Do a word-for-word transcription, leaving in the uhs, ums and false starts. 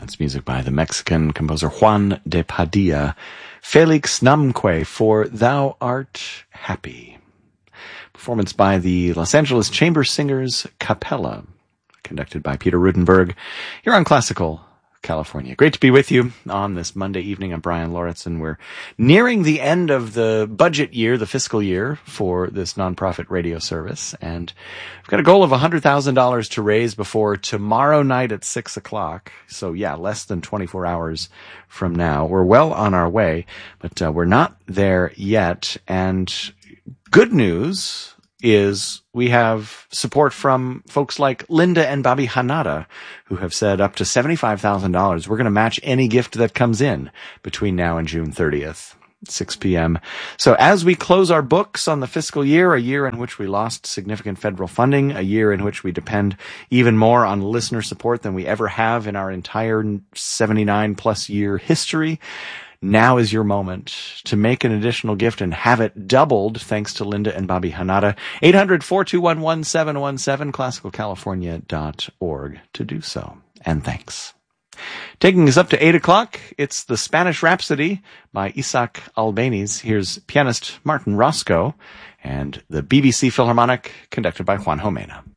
That's music by the Mexican composer Juan de Padilla. Felix Namque for Thou Art Happy. Performance by the Los Angeles Chamber Singers Capella, conducted by Peter Rudenberg, here on Classical California. Great to be with you on this Monday evening. I'm Brian Lauritsen. We're nearing the end of the budget year, the fiscal year for this nonprofit radio service, and we've got a goal of one hundred thousand dollars to raise before tomorrow night at six o'clock. So yeah, less than twenty-four hours from now. We're well on our way, but uh, we're not there yet. And good news is we have support from folks like Linda and Bobby Hanada, who have said up to seventy-five thousand dollars. We're going to match any gift that comes in between now and June thirtieth, six p.m. So as we close our books on the fiscal year, a year in which we lost significant federal funding, a year in which we depend even more on listener support than we ever have in our entire seventy-nine plus year history, now is your moment to make an additional gift and have it doubled thanks to Linda and Bobby Hanada. eight hundred, four two one, one seven one seven, classical california dot org to do so. And thanks. Taking us up to eight o'clock, it's the Spanish Rhapsody by Isaac Albéniz. Here's pianist Martin Roscoe and the B B C Philharmonic, conducted by Juan Jomena.